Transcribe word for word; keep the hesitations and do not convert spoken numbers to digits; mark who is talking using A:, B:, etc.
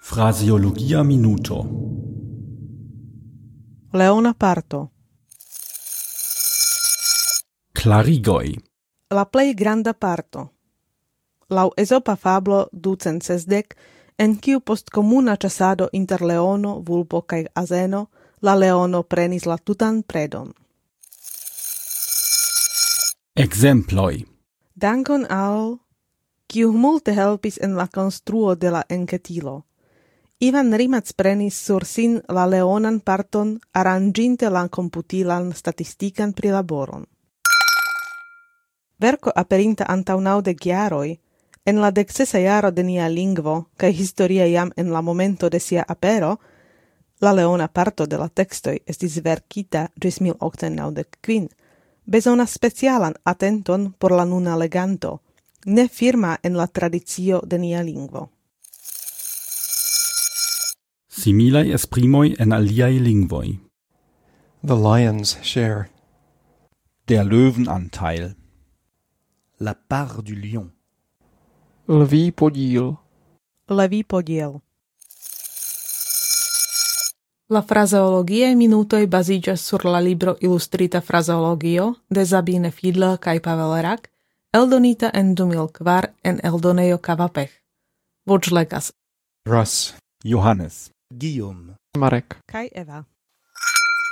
A: Fraseologia minuto.
B: Leona parto.
A: Klarigoj.
B: La plej granda parto. Laŭ ezopa fablo ducent sesdek, en kiu post komuna ĉasado inter leono, vulpo kaj azeno, la leono prenis la tutan predon.
A: Ekzemploj.
B: Dankon al kiu multe helpis en la konstruo de la enketilo. Ivan Rimac prenis sur sin la leonan parton aranĝinte la komputilan statistikan prilaboron. Verko aperinta antaŭ naŭdek jaroj, en la deksesa jaro de nia lingvo kaj historie jam en la momento de sia apero, la leona parto de la tekstoj estis verkita ĝis mil okcent naŭdek kvin, bezonas specialan atenton por la nuna leganto, ne firma en la tradicio de nia lingvo.
A: Similaj esprimoj en aliaj lingvoj.
C: The lion's share.
D: Der Löwenanteil.
E: La part du lion.
C: Lví podíl.
B: Levý podiel. La frazeologiae minutoj baziĝas sur la libro Ilustrita frazeologio de Sabine Fiedler kaj Pavel Rak, eldonita en du mil kvar en eldonejo Kavapech. Voĉlegas
C: Russ.
D: Johannes.
E: Guillaume.
C: Marek.
B: kaj Eva.